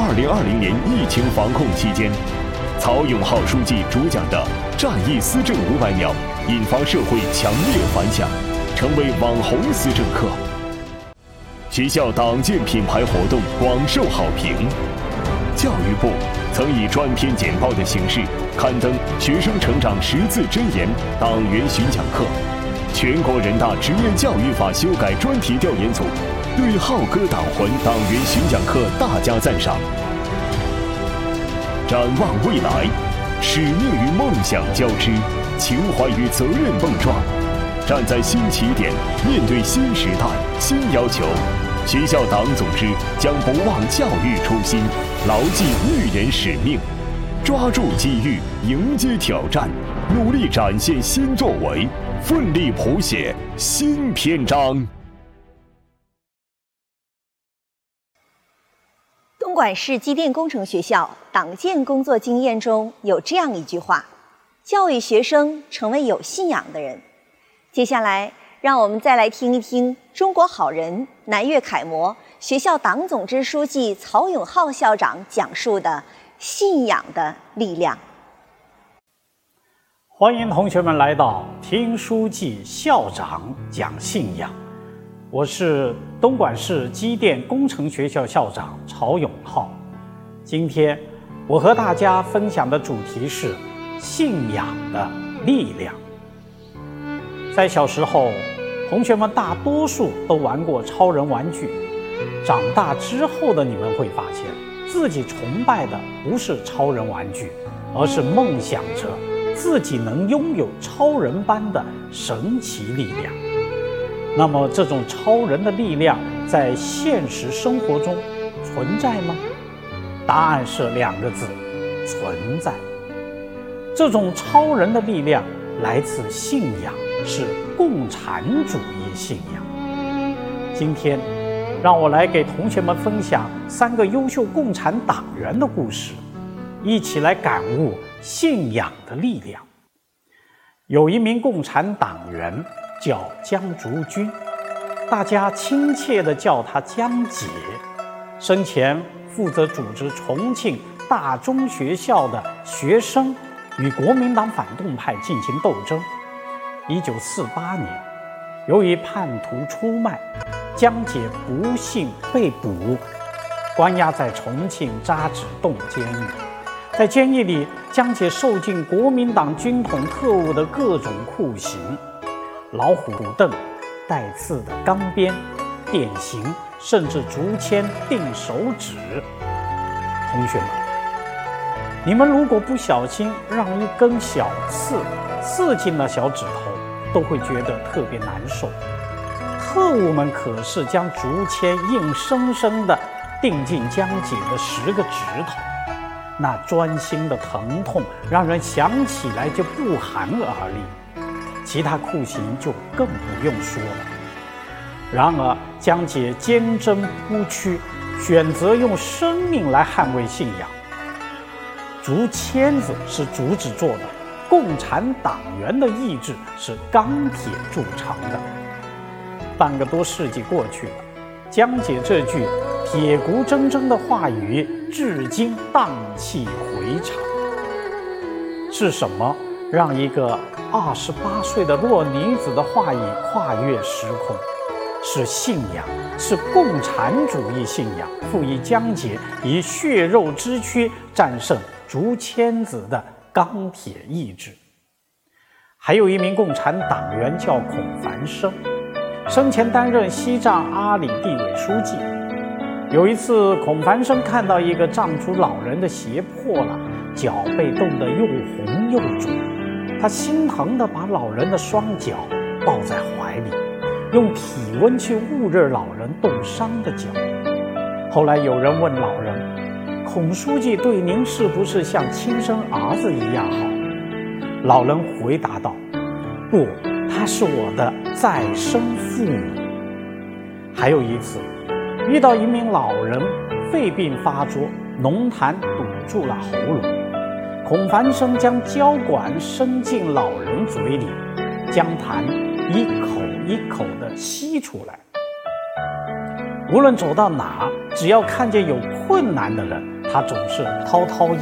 2020年疫情防控期间，曹永浩书记主讲的战役思政500秒引发社会强烈反响，成为网红思政课。学校党建品牌活动广受好评。教育部曾以专篇简报的形式刊登《学生成长10字真言》党员巡讲课。全国人大职业教育法修改专题调研组对浩歌党魂党员巡讲课大加赞赏。展望未来，使命与梦想交织，情怀与责任碰撞，站在新起点，面对新时代、新要求，学校党组织将不忘教育初心，牢记育人使命，抓住机遇，迎接挑战，努力展现新作为，奋力谱写新篇章。 东莞市机电工程学校党建工作经验中有这样一句话：教育学生成为有信仰的人。接下来让我们再来听一听中国好人、南粤楷模、学校党总支书记曹永浩校长讲述的信仰的力量。 欢迎同学们来到听书记校长讲信仰，我是东莞市机电工程学校校长曹永浩。今天我和大家分享的主题是信仰的力量。在小时候，同学们大多数都玩过超人玩具，长大之后的你们会发现，自己崇拜的不是超人玩具，而是梦想着自己能拥有超人般的神奇力量。那么这种超人的力量在现实生活中存在吗？答案是2个字：存在。这种超人的力量来自信仰，是共产主义信仰。今天让我来给同学们分享3个优秀共产党员的故事，一起来感悟信仰的力量。有一名共产党员叫江竹君，大家亲切地叫他江姐。生前负责组织重庆大中学校的学生与国民党反动派进行斗争。1948年，由于叛徒出卖，江姐不幸被捕，关押在重庆渣滓洞监狱。在监狱里，江姐受尽国民党军统特务的各种酷刑：老虎凳、带刺的钢鞭、电刑，甚至竹签钉手指。同学们，你们如果不小心让一根小刺刺进了小指头，都会觉得特别难受。特务们可是将竹签硬生生地钉进江姐的10个指头，那钻心的疼痛让人想起来就不寒而栗，其他酷刑就更不用说了。然而江姐坚贞不屈，选择用生命来捍卫信仰。竹签子是竹子做的，共产党员的意志是钢铁铸成的。半个多世纪过去了，江姐这句铁骨铮铮的话语至今荡气回肠。是什么让一个28岁的弱女子的话语跨越时空？是信仰，是共产主义信仰赋予江姐以血肉之躯战胜竹签子的钢铁意志。还有一名共产党员叫孔繁生，生前担任西藏阿里地委书记。有一次，孔繁生看到一个藏族老人的鞋破了，脚被冻得又红又肿，他心疼地把老人的双脚抱在怀里，用体温去捂热老人冻伤的脚。后来有人问老人：“孔书记对您是不是像亲生儿子一样好？”老人回答道：“不，他是我的再生父母。”还有一次，遇到一名老人肺病发作，浓痰堵住了喉咙，孔繁生将胶管伸进老人嘴里，将痰一口一口地吸出来。无论走到哪，只要看见有困难的人， 他总是滔滔